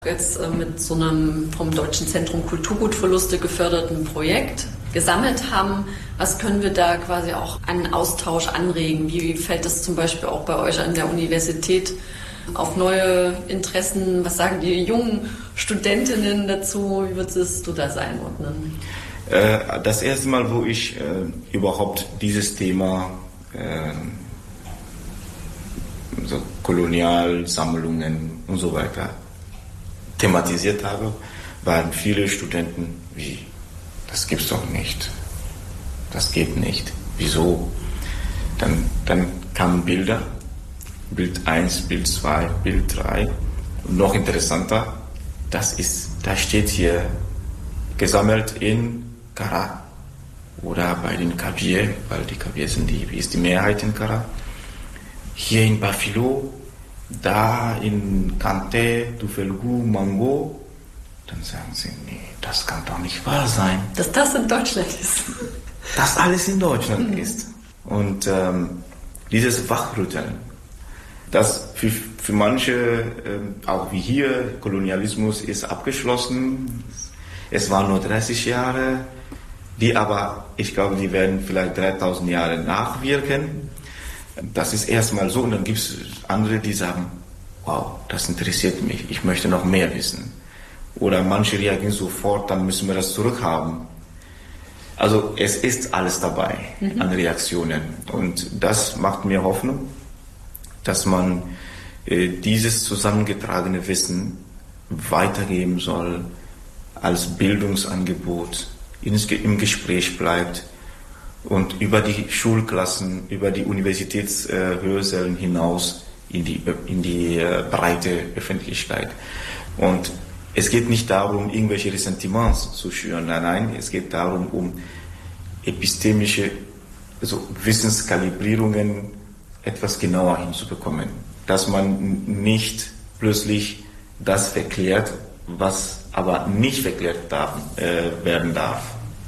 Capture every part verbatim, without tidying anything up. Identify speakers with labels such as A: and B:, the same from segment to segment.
A: Jetzt äh, mit so einem vom Deutschen Zentrum Kulturgutverluste geförderten Projekt gesammelt haben. Was können wir da quasi auch an Austausch anregen? Wie fällt das zum Beispiel auch bei euch an der Universität auf neue Interessen? Was sagen die jungen Studentinnen dazu? Wie würdest du das einordnen?
B: Äh, das erste Mal, wo ich äh, überhaupt dieses Thema äh, so Kolonialsammlungen und so weiter thematisiert habe, waren viele Studenten wie, das gibt's doch nicht, das geht nicht, wieso? Dann, dann kamen Bilder, Bild eins, Bild zwei, Bild drei und noch interessanter, das ist, da steht hier gesammelt in Kara oder bei den Kabye, weil die Kabye sind die, wie ist die Mehrheit in Kara, hier in Bafilo, da in Kante, Tufelgu, Mango, dann sagen sie, nee, das kann doch nicht wahr sein.
A: Dass das in Deutschland ist.
B: Dass alles in Deutschland mhm. ist. Und ähm, dieses Wachrütteln, das für, für manche, ähm, auch wie hier, Kolonialismus ist abgeschlossen, es waren nur dreißig Jahre, die aber, ich glaube, die werden vielleicht dreitausend Jahre nachwirken. Das ist erstmal so und dann gibt es andere, die sagen, wow, das interessiert mich, ich möchte noch mehr wissen. Oder manche reagieren sofort, dann müssen wir das zurückhaben. Also es ist alles dabei mhm. an Reaktionen und das macht mir Hoffnung, dass man äh, dieses zusammengetragene Wissen weitergeben soll, als Bildungsangebot ins, im Gespräch bleibt und über die Schulklassen, über die Universitätshörsälen hinaus in die, in die äh, breite Öffentlichkeit. Und es geht nicht darum, irgendwelche Ressentiments zu schüren, nein, nein, es geht darum, um epistemische, also Wissenskalibrierungen etwas genauer hinzubekommen. Dass man nicht plötzlich das verklärt, was aber nicht verklärt darf, äh, werden darf.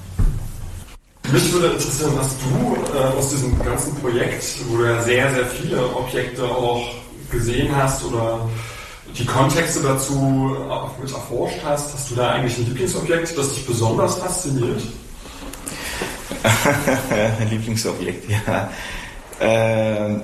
C: Mich würde interessieren, was du äh, aus diesem ganzen Projekt, wo du ja sehr, sehr viele Objekte auch gesehen hast oder die Kontexte dazu auch mit erforscht hast, hast du da eigentlich ein Lieblingsobjekt, das dich besonders fasziniert?
B: Lieblingsobjekt, ja. Ähm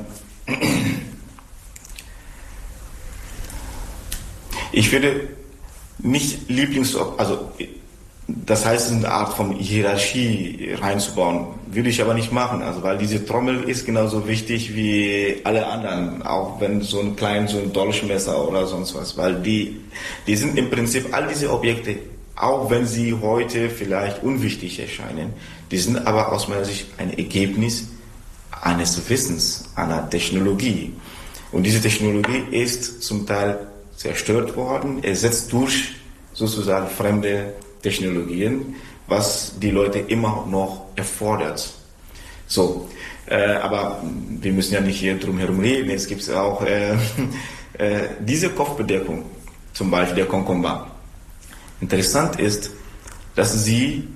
B: ich würde nicht Lieblingsobjekt, also das heißt, eine Art von Hierarchie reinzubauen, würde ich aber nicht machen. Also, weil diese Trommel ist genauso wichtig wie alle anderen, auch wenn so ein kleines, so ein Dolchmesser oder sonst was. Weil die, die sind im Prinzip, all diese Objekte, auch wenn sie heute vielleicht unwichtig erscheinen, die sind aber aus meiner Sicht ein Ergebnis eines Wissens, einer Technologie. Und diese Technologie ist zum Teil zerstört worden, ersetzt durch sozusagen fremde Technologien, was die Leute immer noch erfordert. So, äh, aber wir müssen ja nicht hier drum herum reden. Es gibt auch äh, äh, diese Kopfbedeckung, zum Beispiel der Konkomba. Interessant ist, dass sie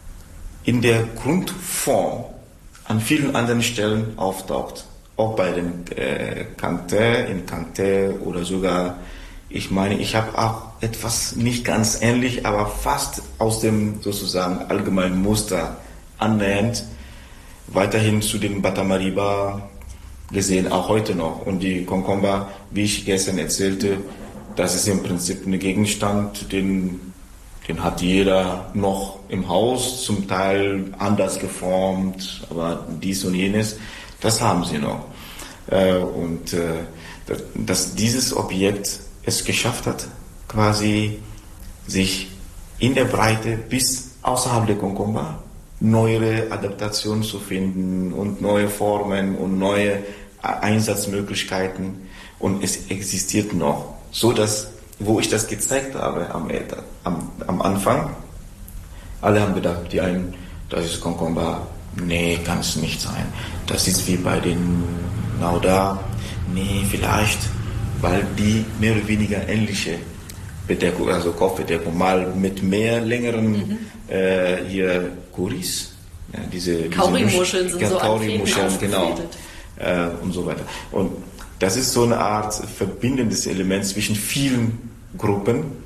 B: in der Grundform an vielen anderen Stellen auftaucht. Auch bei den äh, Kante, in Kante oder sogar, ich meine, ich habe auch etwas nicht ganz ähnlich, aber fast aus dem sozusagen allgemeinen Muster annähernd weiterhin zu den Batamariba gesehen, auch heute noch. Und die Konkomba, wie ich gestern erzählte, das ist im Prinzip ein Gegenstand, den, den hat jeder noch im Haus, zum Teil anders geformt, aber dies und jenes, das haben sie noch. Und dass dieses Objekt es geschafft hat, quasi sich in der Breite bis außerhalb der Konkomba neuere Adaptationen zu finden und neue Formen und neue Einsatzmöglichkeiten und es existiert noch. So dass, wo ich das gezeigt habe am, am, am Anfang, alle haben gedacht, die einen, das ist Konkomba, nee, kann es nicht sein. Das ist wie bei den Nauda, nee, vielleicht, weil die mehr oder weniger ähnliche Bedeckung, also Kopfbedeckung, mal mit mehr längeren mhm. äh, hier Kuris, ja, diese
A: Kaurimuscheln sind
B: ja,
A: so
B: Kaurimuscheln, genau, äh, und so weiter. Und das ist so eine Art verbindendes Element zwischen vielen Gruppen,